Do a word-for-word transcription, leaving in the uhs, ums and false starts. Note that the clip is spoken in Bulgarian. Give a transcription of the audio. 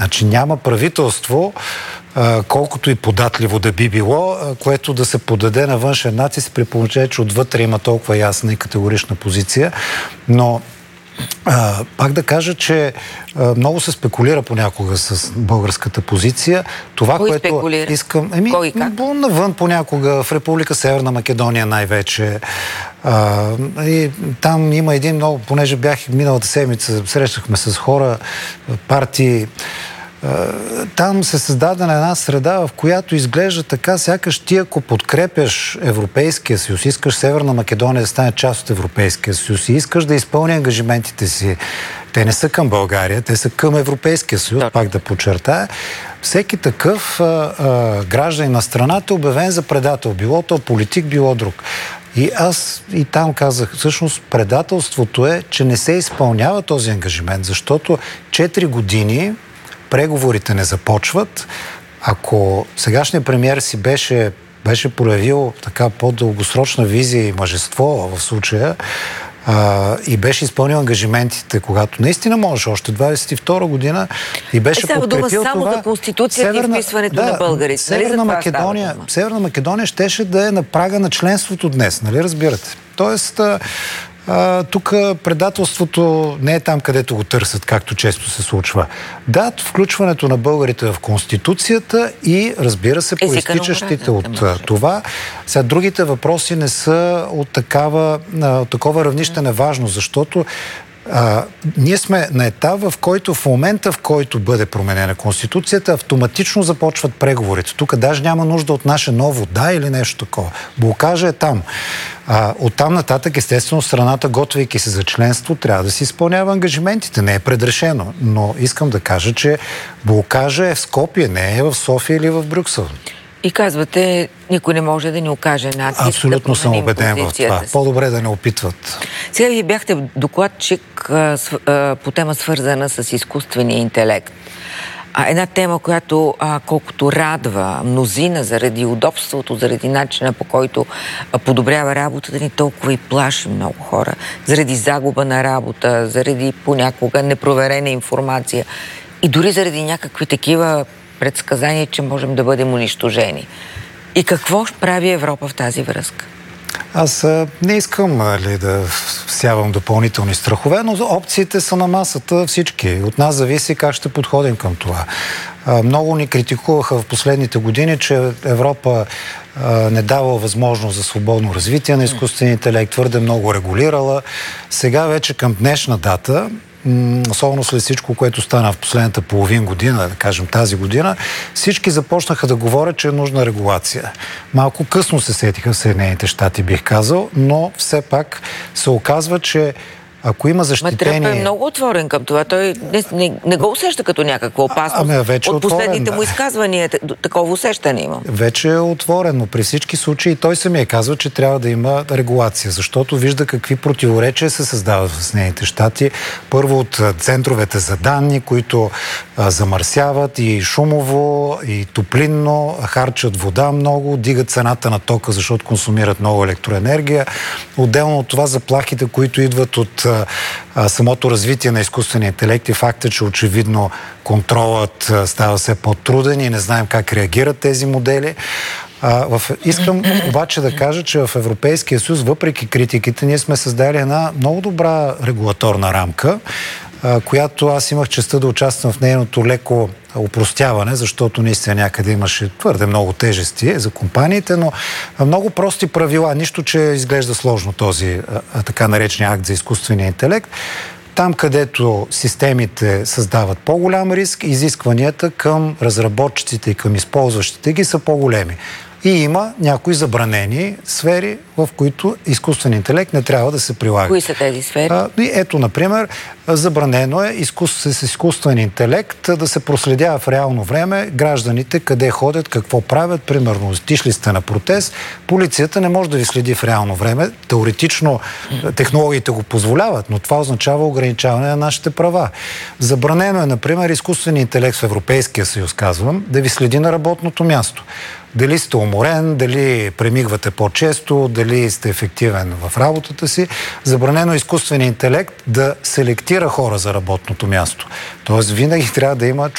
Значи няма правителство, колкото и податливо да би било, което да се подаде на външен натиск при положение, че отвътре има толкова ясна и категорична позиция. Но а, пак да кажа, че а, много се спекулира понякога с българската позиция. Това, Кой което спекулира? искам... Еми, Кой и как? навън понякога, в Република Северна Македония най-вече. А, и там има един много, понеже бях миналата седмица, срещахме с хора, партии. Там се създаде една среда, в която изглежда така, сякаш ти, ако подкрепяш Европейския съюз, искаш Северна Македония да стане част от Европейския съюз и искаш да изпълни ангажиментите си, те не са към България, те са към Европейския съюз, пак да подчертая, всеки такъв а, а, гражданин на страната е обявен за предател. Било то политик, било друг. И аз и там казах, всъщност предателството е, че не се изпълнява този ангажимент, защото четири години преговорите не започват. Ако сегашният премиер си беше, беше проявил така по-дългосрочна визия и мъжество в случая а, и беше изпълнил ангажиментите, когато наистина можеше още двадесет и втора година и беше е, подкрепил дума само това. за Конституцията и вписването да, на българите. Северна, нали Македония, Северна Македония щеше да е на прага на членството днес, нали разбирате? Тоест, а, А, тук предателството не е там, където го търсят, както често се случва. Да, включването на българите в Конституцията и, разбира се, произтичащите от това. Сега, другите въпроси не са от, такава, от такова равнище на важност, защото А, ние сме на етап, в който в момента, в който бъде променена Конституцията, автоматично започват преговорите. Тук даже няма нужда от наше ново да или нещо такова. Блокажа е там. А, оттам нататък, естествено, страната, готвейки се за членство, трябва да си изпълнява ангажиментите. Не е предрешено. Но искам да кажа, че блокажа е в Скопие, не е в София или в Брюксел. И казвате, никой не може да ни окаже натиск. Абсолютно да съм убеден в това. Си. По-добре да не опитват. Сега вие бяхте докладчик а, с, а, по тема свързана с изкуствения интелект. А, една тема, която а, колкото радва мнозина заради удобството, заради начина, по който а, подобрява работата ни, толкова и плаши много хора. Заради загуба на работа, заради понякога непроверена информация и дори заради някакви такива предсказания, че можем да бъдем унищожени. И какво прави Европа в тази връзка? Аз а, не искам ли, да всявам допълнителни страхове, но опциите са на масата всички. От нас зависи как ще подходим към това. А, много ни критикуваха в последните години, че Европа а, не дава възможност за свободно развитие на изкуствения интелект, твърде много регулирала. Сега вече към днешна дата, особено след всичко, което стана в последната половин година, да кажем тази година, всички започнаха да говорят, че е нужна регулация. Малко късно се сетиха в Съединените щати, бих казал, но все пак се оказва, че ако има защитени... Ма Тръмп е много отворен към това. Той не, не, не го усеща като някаква опасност. А, ами, вече от отворен, последните да. му изказвания такова усещане има. Вече е отворен, но при всички случаи той самия казва, че трябва да има регулация, защото вижда какви противоречия се създават в Съединените щати. Първо от центровете за данни, които а, замърсяват и шумово, и топлинно, харчат вода много, дигат цената на тока, защото консумират много електроенергия. Отделно от това заплахите, които идват от а, самото развитие на изкуствения интелект и факта, че очевидно контролът а, става все по-труден и не знаем как реагират тези модели. А, в, искам обаче да кажа, че в Европейския съюз, въпреки критиките, ние сме създали една много добра регулаторна рамка, а, която аз имах честта да участвам в нейното леко опростяване, защото наистина някъде имаше твърде много тежести за компаниите, но много прости правила. Нищо, че изглежда сложно този а, така наречен акт за изкуствения интелект. Там, където системите създават по-голям риск, изискванията към разработчиците и към използващите ги са по-големи. И има някои забранени сфери, в които изкуствен интелект не трябва да се прилага. Кои са тези сфери? А, и ето, например, забранено е изкуствен, с изкуствен интелект да се проследява в реално време гражданите къде ходят, какво правят. Примерно, отишли сте на протест, полицията не може да ви следи в реално време. Теоретично технологиите го позволяват, но това означава ограничаване на нашите права. Забранено е, например, изкуствен интелект в Европейския съюз, казвам, да ви следи на работното място. Дали сте уморен, дали премигвате по-често, дали сте ефективен в работата си. Забранено е изкуственият интелект да селектира хора за работното място. Тоест винаги трябва да има